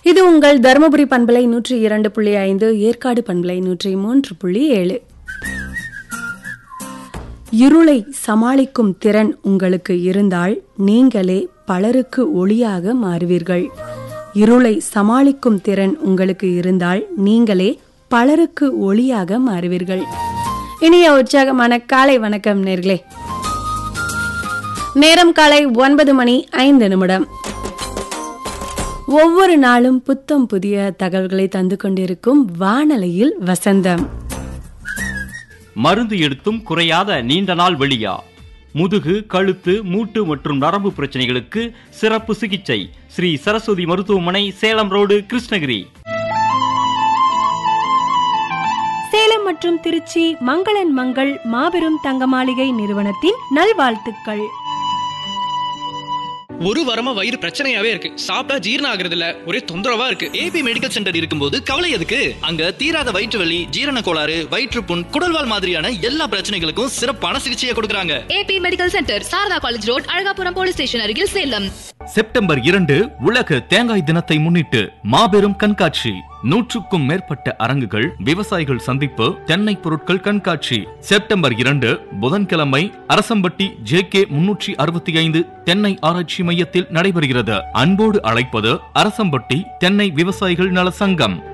இது உங்கள் தருமபுரி பண்பலை 102.5, ஏற்காடு பண்பலை 103.7. இருளை சமாளிக்கும் திறன் உங்களுக்கு இருந்தால் நீங்களே பலருக்கு ஒளியாக மாறுவீர்கள். இருளை சமாளிக்கும் திறன் உங்களுக்கு இருந்தால் நீங்களே பலருக்கு ஒளியாக மாறுவீர்கள். இனிய உற்சாகமான காலை வணக்கம் நேர்களே. நேரம் காலை 9:05. ஒவ்வொரு நாளும் புத்தம் புதிய தகவல்களை தந்து கொண்டிருக்கும் வானலையில் வசந்தம். மருந்து எடுத்தும் குறையாத நீண்ட நாள் வெளியா, முதுகு, கழுத்து, மூட்டு மற்றும் நரம்பு பிரச்சனைகளுக்கு சிறப்பு சிகிச்சை ஸ்ரீ சரஸ்வதி மருத்துவமனை, சேலம் ரோடு, கிருஷ்ணகிரி. சேலம் மற்றும் திருச்சி மங்களன் மங்கள் மாபெரும் தங்க மாளிகை நிறுவனத்தின் நல்வாழ்த்துக்கள். ஒரு வாரமா வயிறு பிரச்சனையாவே இருக்கு. சாப்பிட்டா ஜீரணம் ஆகுறது இல்ல, ஒரே தொந்தரவா இருக்கு. ஏபி மெடிக்கல் சென்டர் இருக்கும்போது கவலை எதுக்கு? அங்க தீராத வயிற்று வலி, ஜீரண கோளாறு, வயிற்றுப்புண், குடல்வால் மாதிரியான எல்லா பிரச்சனைகளுக்கும் சிறப்பான சிகிச்சையை கொடுக்கறாங்க. AB medical centre, Saradha college road, Alagapuram police station அருகில், சேலம். செப்டம்பர் 2 உலக தேங்காய் தினத்தை முன்னிட்டு மாபெரும் கண்காட்சி. 100க்கும் மேற்பட்ட அரங்குகள், விவசாயிகள் சந்திப்பு, தென்னை பொருட்கள் கண்காட்சி. செப்டம்பர் 2 புதன்கிழமை அரசம்பட்டி JK 365 தென்னை ஆராய்ச்சி மையத்தில் நடைபெறுகிறது. அன்போடு அழைப்பது அரசம்பட்டி தென்னை விவசாயிகள் நல சங்கம்.